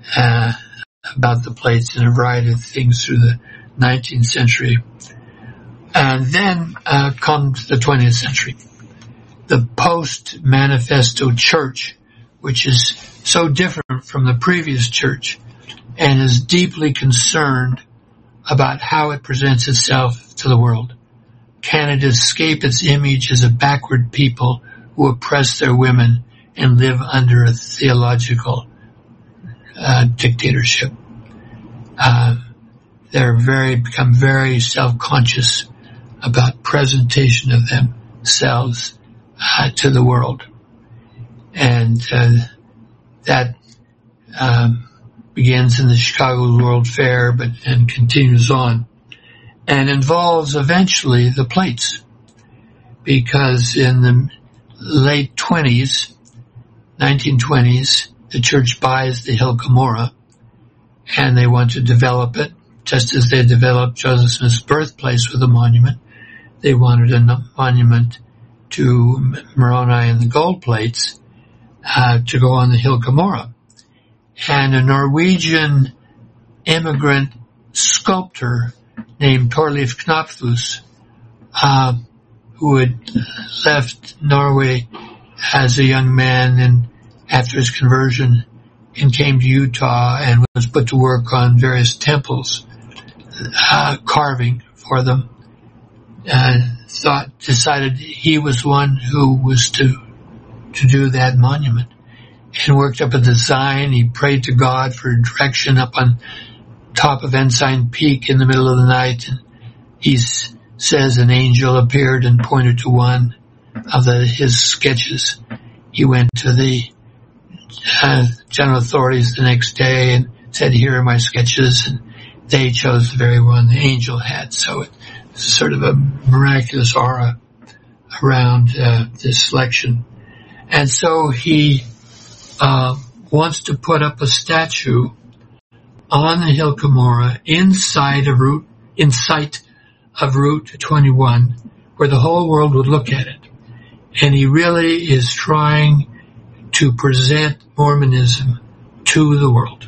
about the plates and a variety of things through the 19th century. And then comes the 20th century. The post-manifesto church, which is so different from the previous church and is deeply concerned about how it presents itself to the world. Can it escape its image as a backward people who oppress their women and live under a theological dictatorship? They're become very self-conscious about presentation of themselves to the world, and that begins in the Chicago World Fair, and continues on, and involves eventually the plates, because in the late 1920s, the church buys the Hill Cumorah, and they want to develop it, just as they developed Joseph Smith's birthplace with a monument. They wanted a monument to Moroni and the gold plates to go on the Hill Cumorah. And a Norwegian immigrant sculptor named Torleif Knapfus, who had left Norway as a young man and after his conversion and came to Utah and was put to work on various temples, carving for them, decided he was one who was to do that monument, and worked up a design. He prayed to God for direction up on top of Ensign Peak in the middle of the night, and he says an angel appeared and pointed to one of his sketches. He went to the general authorities the next day and said, "Here are my sketches," and they chose the very one the angel had. So it's sort of a miraculous aura around this selection. And so he wants to put up a statue on the Hill Cumorah in sight of Route 21, where the whole world would look at it. And he really is trying to present Mormonism to the world.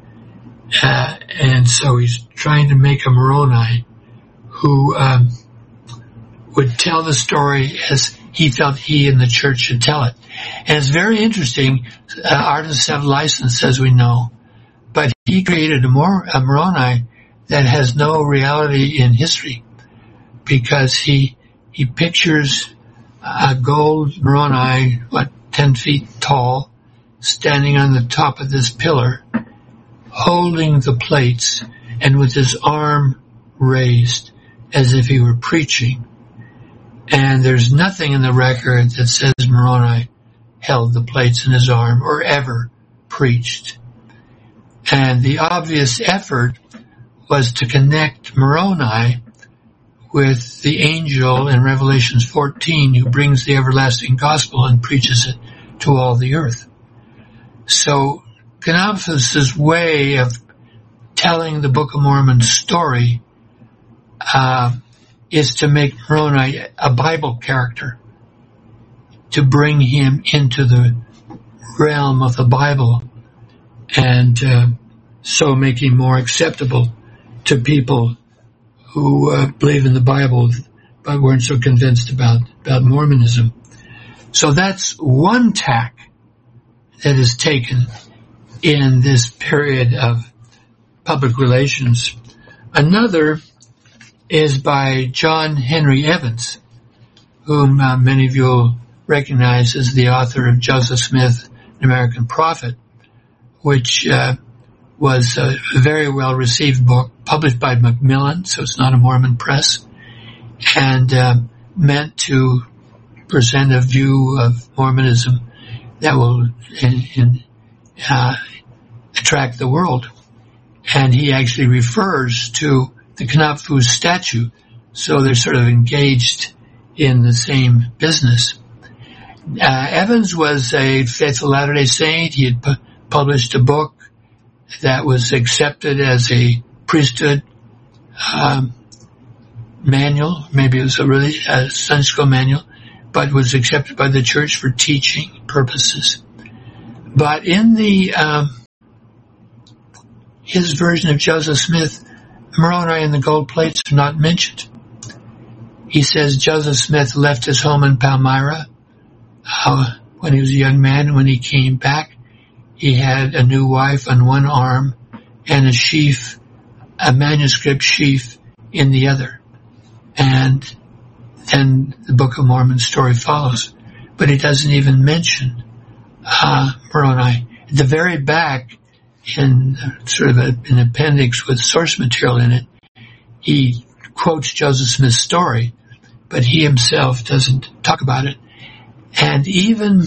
And so he's trying to make a Moroni who would tell the story as he felt he and the church should tell it. And it's very interesting. Artists have license, as we know, but he created a Moroni that has no reality in history, because he pictures a gold Moroni, 10 feet tall, standing on the top of this pillar, holding the plates and with his arm raised as if he were preaching. And there's nothing in the record that says Moroni held the plates in his arm or ever preached. And the obvious effort was to connect Moroni with the angel in Revelations 14 who brings the everlasting gospel and preaches it to all the earth. So Knapfus's way of telling the Book of Mormon story is to make Moroni a Bible character, to bring him into the realm of the Bible, and so make him more acceptable to people who believe in the Bible but weren't so convinced about Mormonism. So that's one tack that is taken in this period of public relations. Another is by John Henry Evans, whom many of you will recognize as the author of Joseph Smith, an American Prophet, which was a very well-received book, published by Macmillan, so it's not a Mormon press, and meant to present a view of Mormonism that will attract the world. And he actually refers to the Knapfus statue, so they're sort of engaged in the same business. Evans was a faithful Latter-day Saint. He had published a book that was accepted as a priesthood manual. Maybe it was a Sunday school manual, but was accepted by the church for teaching purposes. But in the his version of Joseph Smith, Moroni and the gold plates are not mentioned. He says Joseph Smith left his home in Palmyra when he was a young man, and when he came back, he had a new wife on one arm and a manuscript sheaf in the other. And then the Book of Mormon story follows. But he doesn't even mention Moroni. At the very back, in sort of an appendix with source material in it, he quotes Joseph Smith's story, but he himself doesn't talk about it. And even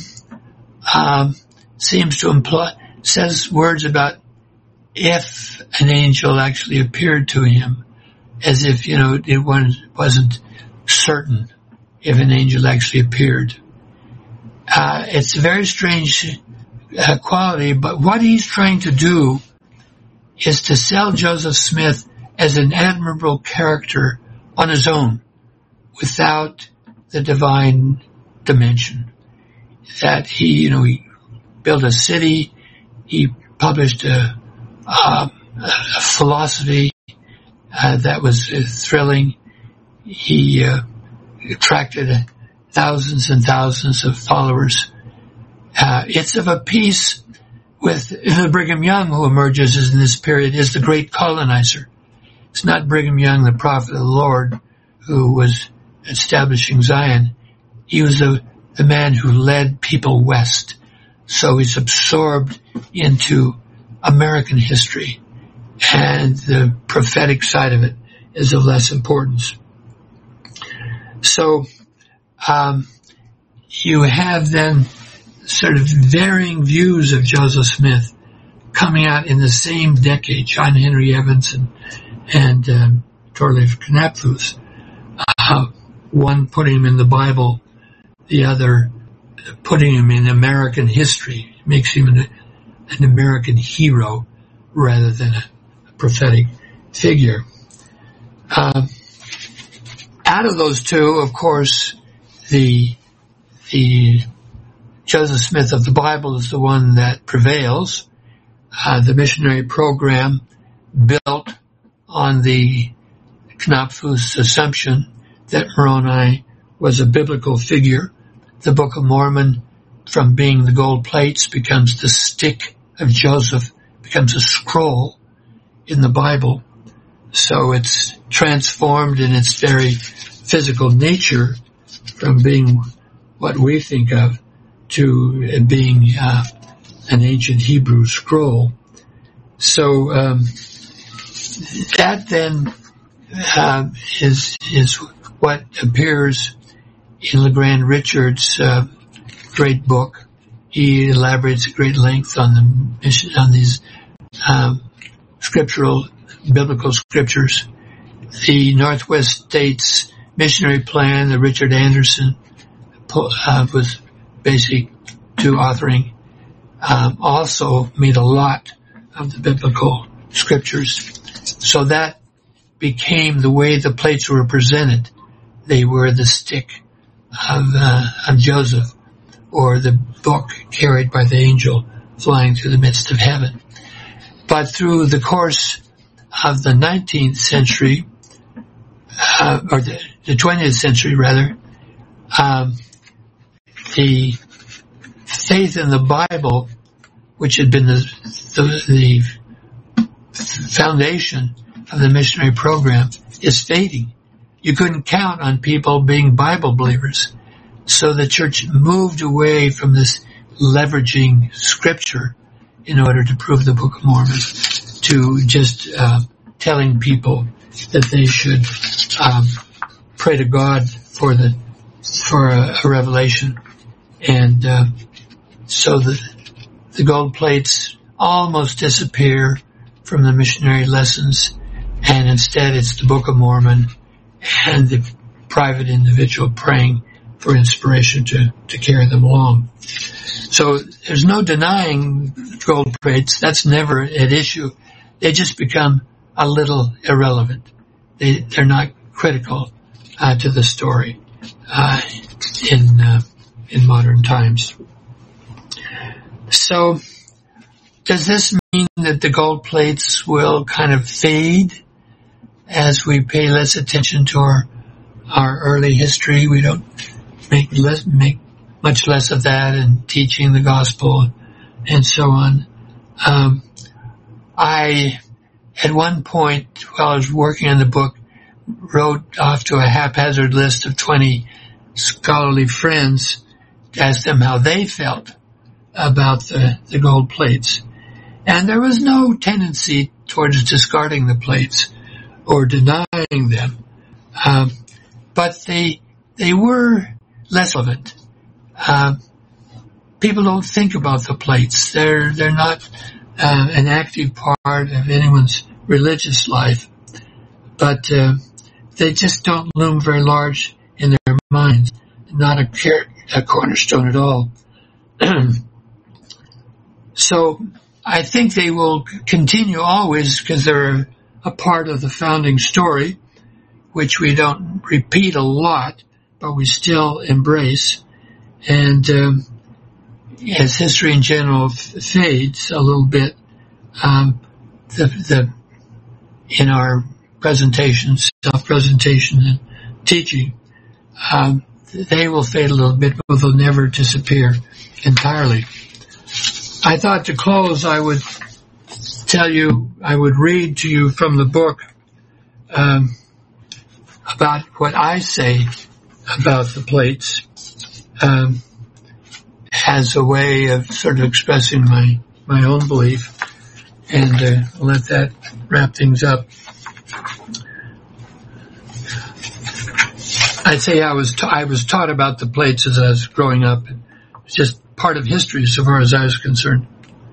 seems to says words about if an angel actually appeared to him, as if, it wasn't certain if an angel actually appeared. It's a very strange quality, but what he's trying to do is to sell Joseph Smith as an admirable character on his own, without the divine dimension. That he built a city, he published a philosophy that was thrilling. He attracted thousands and thousands of followers. It's of a piece with the Brigham Young, who emerges in this period as the great colonizer. It's not Brigham Young, the prophet of the Lord, who was establishing Zion. He was the man who led people west. So he's absorbed into American history, and the prophetic side of it is of less importance. So you have then sort of varying views of Joseph Smith coming out in the same decade. John Henry Evans and Thorleif Knapfuth, one putting him in the Bible, the other putting him in American history. It makes him an American hero rather than a prophetic figure. Out of those two, of course, the Joseph Smith of the Bible is the one that prevails. The missionary program built on the Knapfuth's assumption that Moroni was a biblical figure. The Book of Mormon, from being the gold plates, becomes the stick of Joseph, becomes a scroll in the Bible. So it's transformed in its very physical nature from being what we think of to being an ancient Hebrew scroll. So that then is what appears in LeGrand Richards' great book. He elaborates at great length on the mission, on these biblical scriptures. The Northwest States missionary plan that Richard Anderson was basic to authoring also made a lot of the biblical scriptures. So that became the way the plates were presented. They were the stick of Joseph, or the book carried by the angel flying through the midst of heaven. But through the course of the 19th century, or the 20th century rather, the faith in the Bible, which had been the foundation of the missionary program, is fading. You couldn't count on people being Bible believers. So the church moved away from this leveraging scripture in order to prove the Book of Mormon to just telling people that they should pray to God for a revelation. And so the gold plates almost disappear from the missionary lessons, and instead it's the Book of Mormon and the private individual praying for inspiration to carry them along. So there's no denying gold plates. That's never at issue. They just become a little irrelevant. They're not critical to the story in modern times. So does this mean that the gold plates will kind of fade as we pay less attention to our early history? We don't make much less of that in teaching the gospel and so on. I, at one point, while I was working on the book, wrote off to a haphazard list of 20 scholarly friends to ask them how they felt about the gold plates. And there was no tendency towards discarding the plates or denying them. But they were less relevant. People don't think about the plates. They're not an active part of anyone's religious life, but they just don't loom very large in their minds. Not a cornerstone at all. So I think they will continue always because they're a part of the founding story, which we don't repeat a lot, but we still embrace. And as history in general fades a little bit, in our presentations, self-presentation and teaching, they will fade a little bit, but they'll never disappear entirely. I thought to close, I would read to you from the book about what I say about the plates as a way of sort of expressing my own belief, and I'll let that wrap things up. I'd say I was taught about the plates as I was growing up. It's just part of history so far as I was concerned.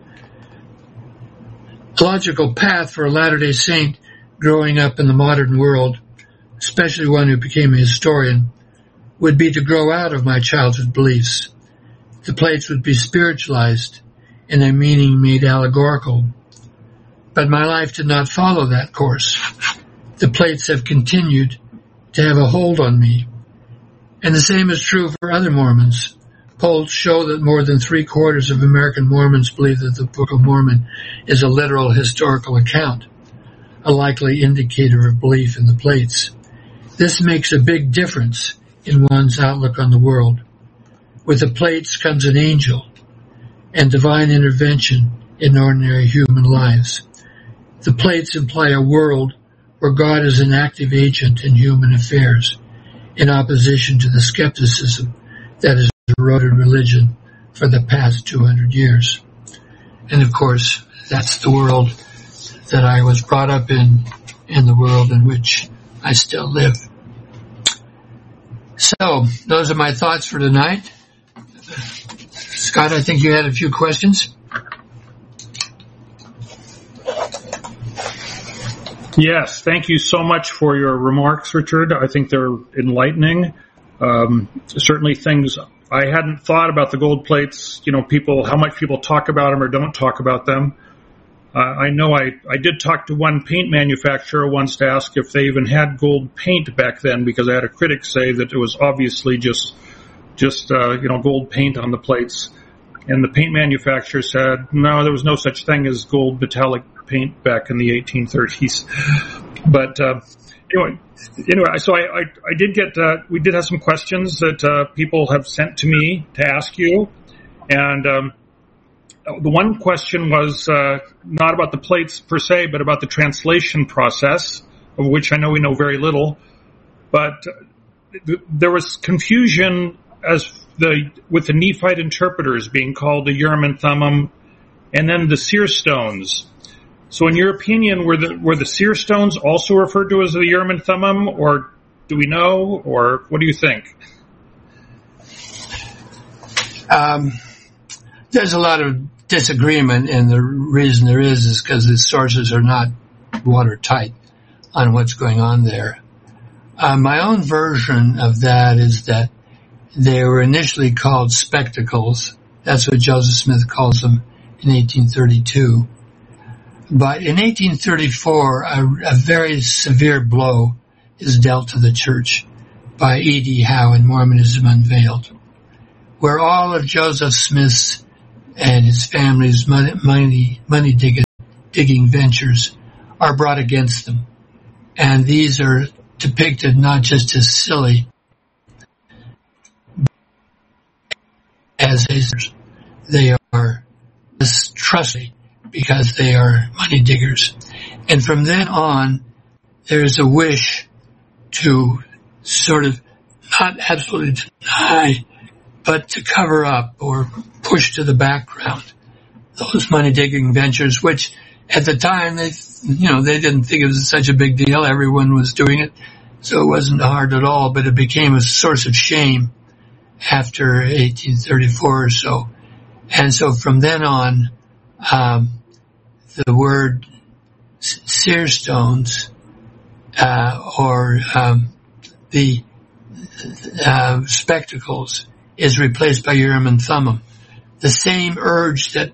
A logical path for a Latter-day Saint growing up in the modern world, especially one who became a historian, would be to grow out of my childhood beliefs. The plates would be spiritualized and their meaning made allegorical. But my life did not follow that course. The plates have continued to have a hold on me. And the same is true for other Mormons. Polls show that more than 3/4 of American Mormons believe that the Book of Mormon is a literal historical account, a likely indicator of belief in the plates. This makes a big difference in one's outlook on the world. With the plates comes an angel and divine intervention in ordinary human lives. The plates imply a world where God is an active agent in human affairs, in opposition to the skepticism that has eroded religion for the past 200 years. And of course, that's the world that I was brought up in, and the world in which I still live. So, those are my thoughts for tonight. Scott, I think you had a few questions. Yes, thank you so much for your remarks, Richard. I think they're enlightening. Certainly things I hadn't thought about the gold plates, how much people talk about them or don't talk about them. I know I did talk to one paint manufacturer once to ask if they even had gold paint back then, because I had a critic say that it was obviously just gold paint on the plates. And the paint manufacturer said, no, there was no such thing as gold metallic paint back in the 1830s. But anyway, so I did get, we did have some questions that people have sent to me to ask you. And the one question was not about the plates per se, but about the translation process, of which I know we know very little. But there was confusion with the Nephite interpreters being called the Urim and Thummim, and then the seer stones. So in your opinion, were the seer stones also referred to as the Urim and Thummim, or do we know, or what do you think? There's a lot of disagreement, and the reason there is because the sources are not watertight on what's going on there. My own version of that is that they were initially called spectacles. That's what Joseph Smith calls them in 1832. But in 1834, a very severe blow is dealt to the church by E.D. Howe in Mormonism Unveiled, where all of Joseph Smith's and his family's money digging ventures are brought against them. And these are depicted not just as silly, as they are distrustful because they are money diggers. And from then on, there's a wish to sort of not absolutely deny, but to cover up or push to the background those money digging ventures, which at the time they didn't think it was such a big deal. Everyone was doing it, so it wasn't hard at all, but it became a source of shame after 1834 or so. And so from then on, the word seer stones, or the spectacles is replaced by Urim and Thummim. The same urge that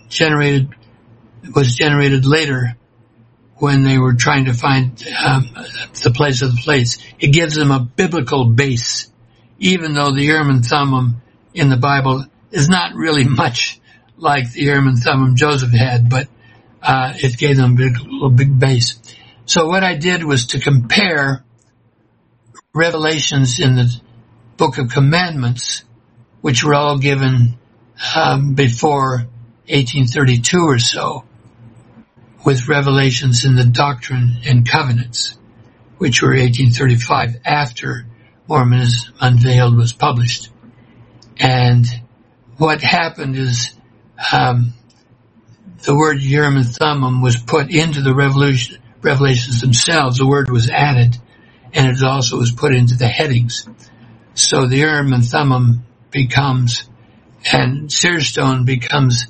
was generated later when they were trying to find the place of the plates. It gives them a biblical base, even though the Urim and Thummim in the Bible is not really much like the Urim and Thummim Joseph had, but it gave them a big base. So what I did was to compare revelations in the Book of Commandments, which were all given before 1832 or so, with revelations in the Doctrine and Covenants, which were 1835, after Mormonism Unveiled was published. And what happened is the word Urim and Thummim was put into the revelations themselves. The word was added, and it also was put into the headings. So the Urim and Thummim becomes, and seer stone becomes,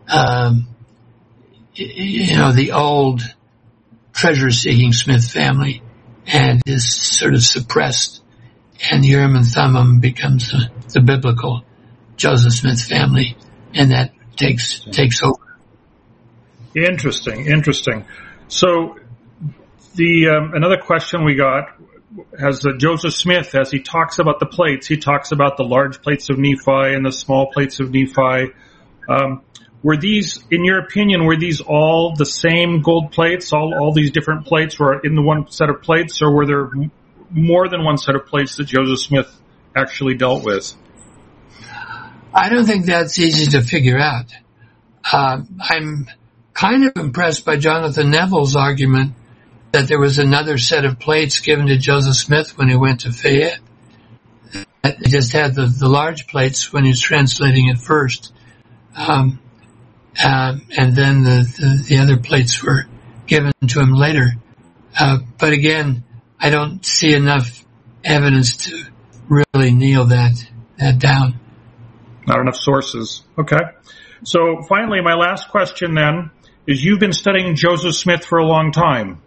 the old treasure-seeking Smith family, and is sort of suppressed. And Urim and Thummim becomes the biblical Joseph Smith family, and that takes over. Interesting. So the another question we got has Joseph Smith, as he talks about the plates, he talks about the large plates of Nephi and the small plates of Nephi. Were these, in your opinion, were these all the same gold plates? All these different plates were in the one set of plates, or were there more than one set of plates that Joseph Smith actually dealt with? I don't think that's easy to figure out. I'm kind of impressed by Jonathan Neville's argument that there was another set of plates given to Joseph Smith when he went to Fayette. He just had the large plates when he was translating it first. And then the other plates were given to him later. But again, I don't see enough evidence to really nail that down. Not enough sources. Okay. So finally, my last question then is, you've been studying Joseph Smith for a long time.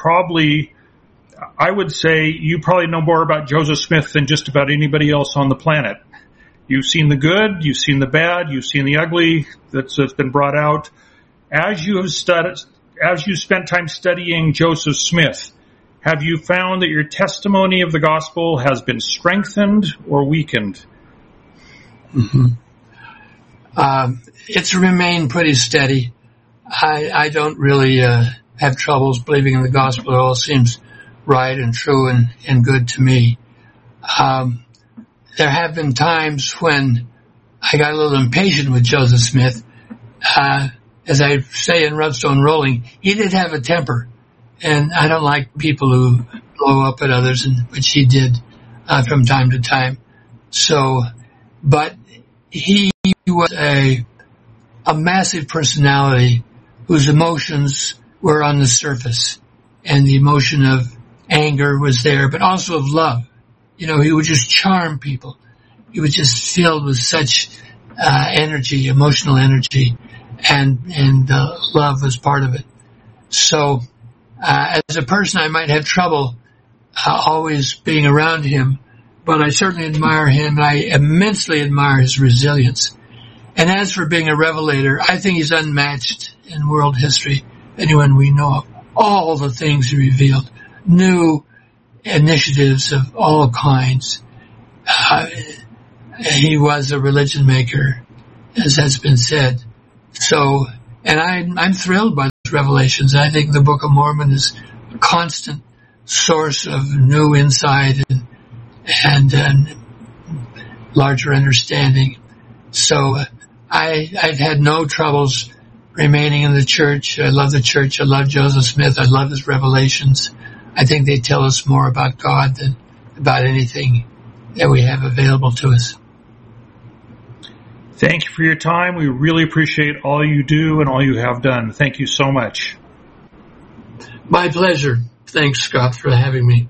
I would say you probably know more about Joseph Smith than just about anybody else on the planet. You've seen the good, you've seen the bad, you've seen the ugly that's been brought out. As you spent time studying Joseph Smith, have you found that your testimony of the gospel has been strengthened or weakened? Mm-hmm. It's remained pretty steady. I don't really have troubles believing in the gospel. It all seems right and true and good to me. There have been times when I got a little impatient with Joseph Smith. As I say in Rubstone Rolling, he did have a temper, and I don't like people who blow up at others, which he did from time to time. So, but he was a massive personality whose emotions were on the surface, and the emotion of anger was there, but also of love. He would just charm people. He was just filled with such energy, emotional energy, and love was part of it. So, as a person, I might have trouble always being around him, but I certainly admire him, and I immensely admire his resilience. And as for being a revelator, I think he's unmatched in world history, anyone we know of. All the things he revealed, new initiatives of all kinds. He was a religion maker, as has been said. So, and I'm thrilled by these revelations. I think the Book of Mormon is a constant source of new insight and larger understanding. So I've had no troubles remaining in the church. I love the church. I love Joseph Smith. I love his revelations. I think they tell us more about God than about anything that we have available to us. Thank you for your time. We really appreciate all you do and all you have done. Thank you so much. My pleasure. Thanks, Scott, for having me.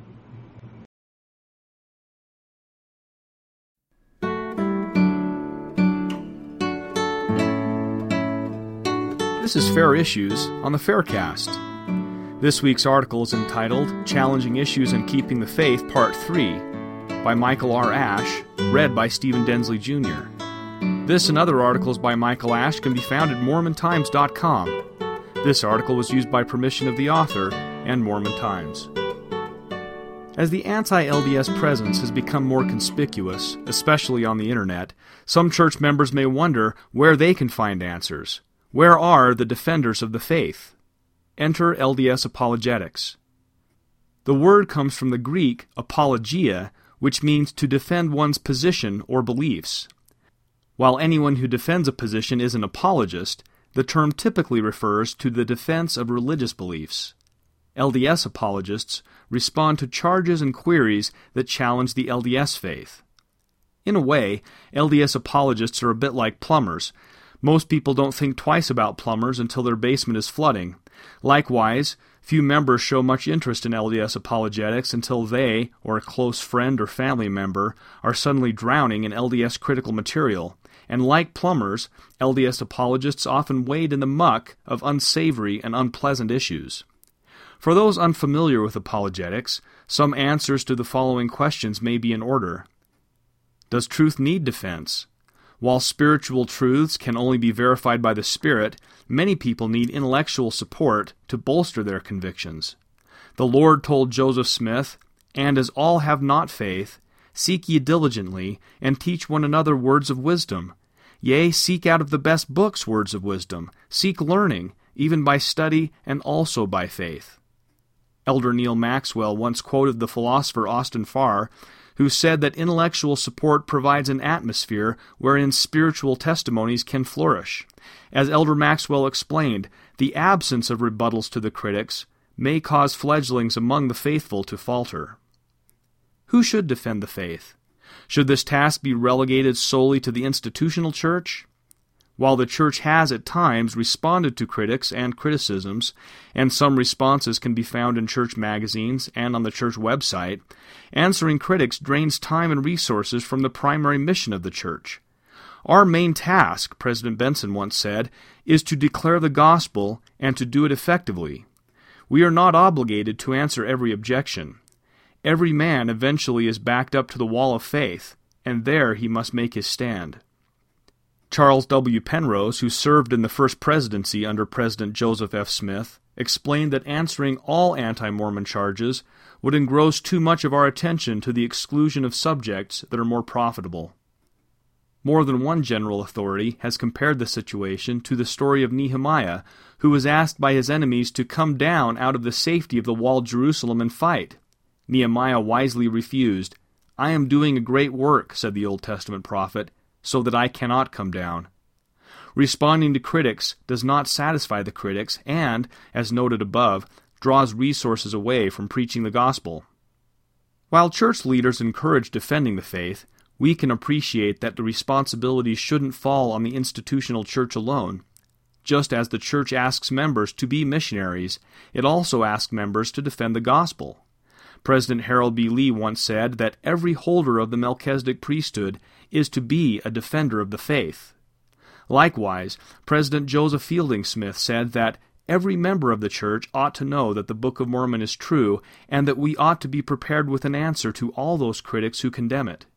This is Fair Issues on the Faircast. This week's article is entitled Challenging Issues in Keeping the Faith, Part 3, by Michael R. Ash, read by Stephen Densley Jr. This and other articles by Michael Ash can be found at MormonTimes.com. This article was used by permission of the author and Mormon Times. As the anti-LDS presence has become more conspicuous, especially on the Internet, some church members may wonder where they can find answers. Where are the defenders of the faith? Enter LDS apologetics. The word comes from the Greek apologia, which means to defend one's position or beliefs. While anyone who defends a position is an apologist, the term typically refers to the defense of religious beliefs. LDS apologists respond to charges and queries that challenge the LDS faith. In a way, LDS apologists are a bit like plumbers. Most people don't think twice about plumbers until their basement is flooding. Likewise, few members show much interest in LDS apologetics until they, or a close friend or family member, are suddenly drowning in LDS critical material. And like plumbers, LDS apologists often wade in the muck of unsavory and unpleasant issues. For those unfamiliar with apologetics, some answers to the following questions may be in order. Does truth need defense? While spiritual truths can only be verified by the Spirit, many people need intellectual support to bolster their convictions. The Lord told Joseph Smith, "And as all have not faith, seek ye diligently, and teach one another words of wisdom. Yea, seek out of the best books words of wisdom. Seek learning, even by study and also by faith." Elder Neil Maxwell once quoted the philosopher Austin Farr, who said that intellectual support provides an atmosphere wherein spiritual testimonies can flourish. As Elder Maxwell explained, the absence of rebuttals to the critics may cause fledglings among the faithful to falter. Who should defend the faith? Should this task be relegated solely to the institutional church? While the church has at times responded to critics and criticisms, and some responses can be found in church magazines and on the church website, answering critics drains time and resources from the primary mission of the church. Our main task, President Benson once said, is to declare the gospel and to do it effectively. We are not obligated to answer every objection. Every man eventually is backed up to the wall of faith, and there he must make his stand. Charles W. Penrose, who served in the first presidency under President Joseph F. Smith, explained that answering all anti-Mormon charges would engross too much of our attention to the exclusion of subjects that are more profitable. More than one general authority has compared the situation to the story of Nehemiah, who was asked by his enemies to come down out of the safety of the walled Jerusalem and fight. Nehemiah wisely refused. "I am doing a great work," said the Old Testament prophet, "so that I cannot come down." Responding to critics does not satisfy the critics and, as noted above, draws resources away from preaching the gospel. While church leaders encourage defending the faith, we can appreciate that the responsibility shouldn't fall on the institutional church alone. Just as the church asks members to be missionaries, it also asks members to defend the gospel. President Harold B. Lee once said that every holder of the Melchizedek priesthood is to be a defender of the faith. Likewise, President Joseph Fielding Smith said that every member of the church ought to know that the Book of Mormon is true, and that we ought to be prepared with an answer to all those critics who condemn it.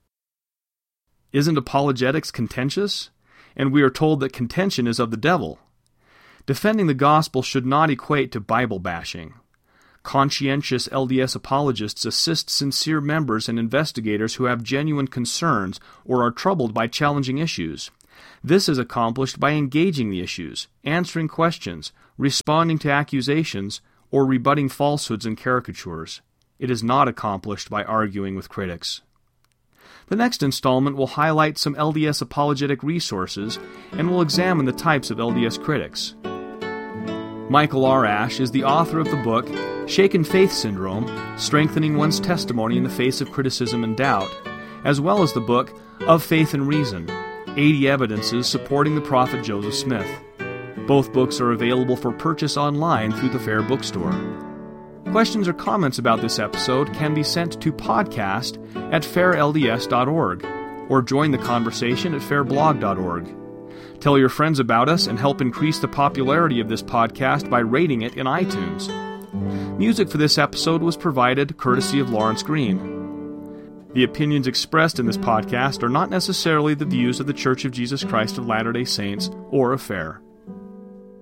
Isn't apologetics contentious? And we are told that contention is of the devil. Defending the gospel should not equate to Bible bashing. Conscientious LDS apologists assist sincere members and investigators who have genuine concerns or are troubled by challenging issues. This is accomplished by engaging the issues, answering questions, responding to accusations, or rebutting falsehoods and caricatures. It is not accomplished by arguing with critics. The next installment will highlight some LDS apologetic resources and will examine the types of LDS critics. Michael R. Ash is the author of the book Shaken Faith Syndrome, Strengthening One's Testimony in the Face of Criticism and Doubt, as well as the book Of Faith and Reason, 80 Evidences Supporting the Prophet Joseph Smith. Both books are available for purchase online through the Fair Bookstore. Questions or comments about this episode can be sent to podcast@fairlds.org or join the conversation at fairblog.org. Tell your friends about us and help increase the popularity of this podcast by rating it in iTunes. Music for this episode was provided courtesy of Lawrence Green. The opinions expressed in this podcast are not necessarily the views of the Church of Jesus Christ of Latter-day Saints or of FAIR.